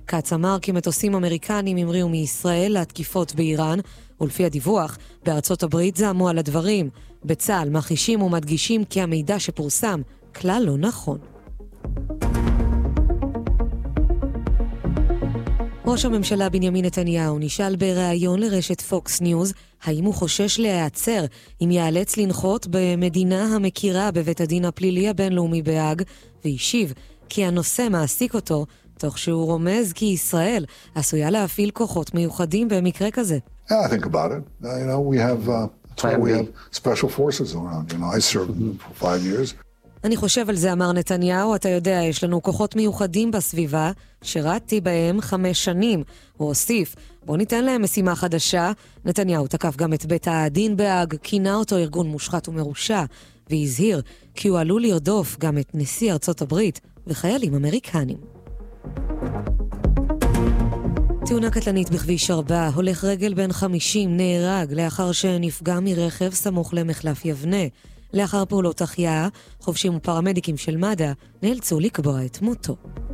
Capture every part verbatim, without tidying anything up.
קץ אמר כי מטוסים אמריקנים המריאו מישראל להתקיפות באיראן, ולפי הדיווח, בארצות הברית זעמו על הדברים. בצה"ל מחישים ומדגישים כי המידע שפורסם כלל לא נכון. ראש הממשלה בנימין נתניהו נשאל בראיון לרשת פוקס ניוז האם הוא חושש להיעצר אם ייאלץ לנחות במדינה המכירה בבית הדין הפלילי הבינלאומי בהאג, והשיב כי הנושא מעסיק אותו, תוך שהוא רומז כי ישראל עשויה להפעיל כוחות מיוחדים במקרה כזה. Yeah, I think about it. Uh, you know, we have uh, that's why we have special forces around. You know, I served for five years. אני חושב על זה, אמר נתניהו, אתה יודע, יש לנו כוחות מיוחדים בסביבה, שירתתי בהם חמש שנים. הוא הוסיף, בוא ניתן להם משימה חדשה. נתניהו תקף גם את בית הדין בהאג, כינה אותו ארגון מושחת ומרושע, והזהיר כי הוא עלול לרדוף גם את נשיא ארצות הברית וחיילים אמריקנים. תאונה קטלנית בכביש ארבע, הולך רגל בן חמישים נהרג לאחר שנפגע מרכב סמוך למחלף יבנה. לאחר פעולות החייאה, חובשים ופרמדיקים של מד"א נאלצו לקבוע את מותו.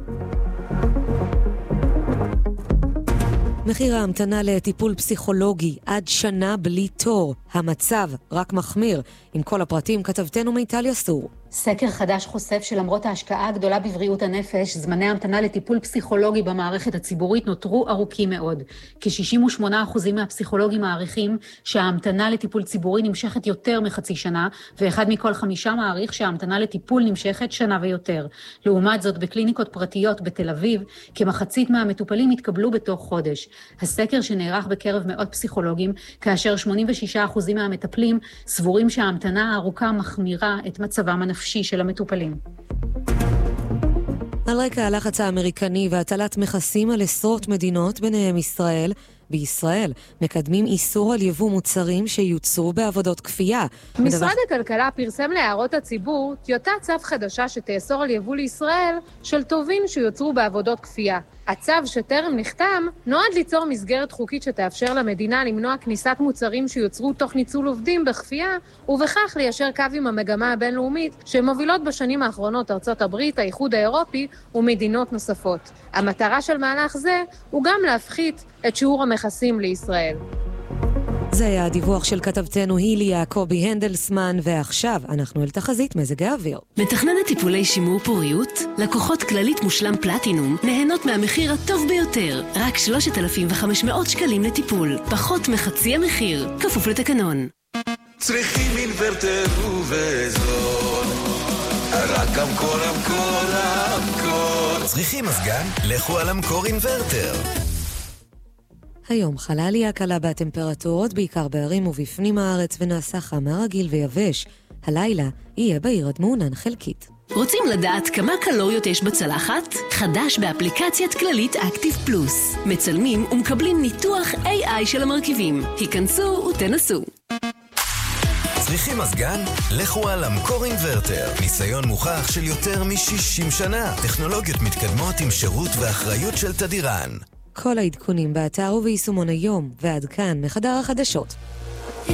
מחיר ההמתנה לטיפול פסיכולוגי עד שנה בלי תור. המצב רק מחמיר. עם כל הפרטים כתבתנו מיטל יסור. סקר חדש חושף שלמרות ההשקעה הגדולה בבריאות הנפש, זמני ההמתנה לטיפול פסיכולוגי במערכת הציבורית נותרו ארוכים מאוד. כ-שישים ושמונה אחוז מהפסיכולוגים מעריכים שההמתנה לטיפול ציבורי נמשכת יותר מחצי שנה, ואחד מכל חמישה מעריך שההמתנה לטיפול נמשכת שנה ויותר. לעומת זאת, בקליניקות פרטיות בתל אביב, כמחצית מהמטופלים התקבלו בתוך חודש. הסקר שנערך בקרב מאות פסיכולוגים, כאשר שמונים ושישה אחוז מהמטפלים סבורים שההמתנה הארוכה מחמירה את מצבם הנפשי של המטופלים. על רקע הלחץ האמריקני והטלת מכסים על עשרות מדינות, ביניהם ישראל, בישראל מקדמים איסור על יבוא מוצרים שיוצרו בעבודות כפייה. משרד מדבר... הכלכלה פרסם להערות הציבור טיוטת צו חדשה שתאסור על יבוא לישראל של טובין שיוצרו בעבודות כפייה. הצו שטרם נחתם נועד ליצור מסגרת חוקית שתאפשר למדינה למנוע כניסת מוצרים שיוצרו תוך ניצול עובדים בכפייה, ובכך ליישר קו עם המגמה הבינלאומית שמובילות בשנים האחרונות ארצות הברית, האיחוד האירופי ומדינות נוספות. המטרה של מהלך זה הוא גם להפחית את שיעור המכסים לישראל. זה היה הדיווח של כתבתנו הילי יעקבי הנדלסמן, ועכשיו אנחנו אל תחזית מזג האוויר. מתכננת טיפולי שימור פוריות, לקוחות כללית מושלם פלטינום נהנות מהמחיר הטוב ביותר, רק שלושת אלפים וחמש מאות שקלים לטיפול, פחות מחצי המחיר, כפוף לתקנון. צריכים אינוורטר ובזול, רק אמקור אמקור אמקור. צריכים מזגן? לכו על אמקור אינוורטר. היום חלה עלייה קלה בטמפרטורות, בעיקר בערים ובפנים הארץ, ונעשה חם מהרגיל ויבש. הלילה יהיה בעיר עד מעונן חלקית. רוצים לדעת כמה קלוריות יש בצלחת? חדש באפליקציית כללית אקטיב פלוס. מצלמים ומקבלים ניתוח איי איי של המרכיבים. היכנסו ותנסו. צריכים מזגן? לכו על אמקור אינוורטר. ניסיון מוכח של יותר מ-שישים שנה. טכנולוגיות מתקדמות עם שירות ואחריות של תדירן. כל העדכונים באתר וביישומון היום, ועד כאן מחדר החדשות.